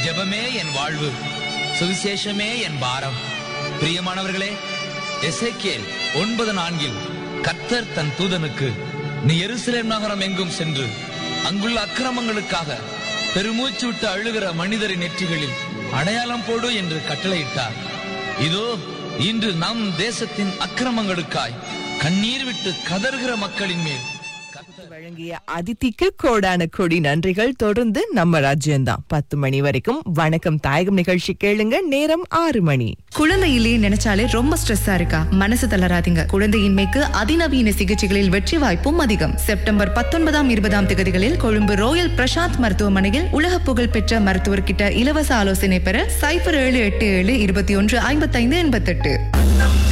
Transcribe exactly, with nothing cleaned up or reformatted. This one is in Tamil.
ஜெபமே என் வாழ்வு, சுவிசேஷமே என் பாரம். பிரியமானவர்களே, எசேக்கியேல் ஒன்பது நான்கில் கர்த்தர் தன் தூதனுக்கு, நீ எருசலேம் நகரம் எங்கும் சென்று அங்குள்ள அக்கிரமங்களுக்காக பெருமூச்சு விட்டு அழுகிற மனிதரின் நெற்றிகளில் அடையாளம் போடு என்று கட்டளையிட்டார். இதோ இன்று நம் தேசத்தின் அக்கிரமங்களுக்காய் கண்ணீர் விட்டு கதறுகிற மக்களின் மேல் வழங்கிய அதித்திக்கு கோடான கொடி நன்றிகள். தொடர்ந்து நம்ம ராஜ்யம்தான் பத்து மணி வரைக்கும் வணக்கம் தாயகம் நிகழ்ச்சி கேளுங்க. நேரம் ஆறு மணி. குழந்தை இல்லையே நினைச்சாலே ரொம்ப ஸ்ட்ரெஸ்ஸா இருக்கா? மனசு தளராதீங்க. குழந்தையின்மைக்கு அதிநவீன சிகிச்சைகளில் வெற்றி வாய்ப்பும் அதிகம். செப்டம்பர் பத்தொன்பதாம் இருபதாம் தேதிகளில் கொழும்பு ரோயல் பிரசாந்த் மருத்துவமனையில் உலக புகழ் பெற்ற மருத்துவர்கிட்ட இலவச ஆலோசனை பெற சைபர் ஏழு எட்டு ஏழு இருபத்தி ஒன்று ஐம்பத்தி ஐந்து எண்பத்தி எட்டு